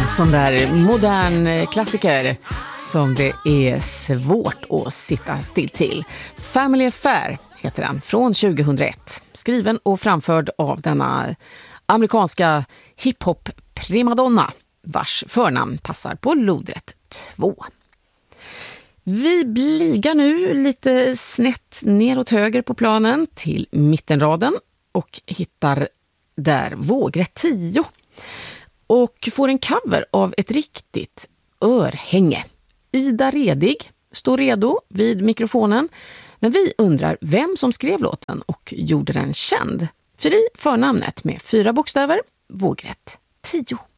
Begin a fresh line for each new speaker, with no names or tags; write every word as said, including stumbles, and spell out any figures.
sån där modern klassiker som det är svårt att sitta still till. Family Affair heter den, från tjugohundraett. Skriven och framförd av denna amerikanska hiphop-primadonna vars förnamn passar på lodrätt två. Vi bligar nu lite snett neråt höger på planen till mittenraden och hittar där vågrätt tio. Och får en cover av ett riktigt örhänge. Ida Redig står redo vid mikrofonen. Men vi undrar vem som skrev låten och gjorde den känd. För i förnamnet med fyra bokstäver, vågrätt tio.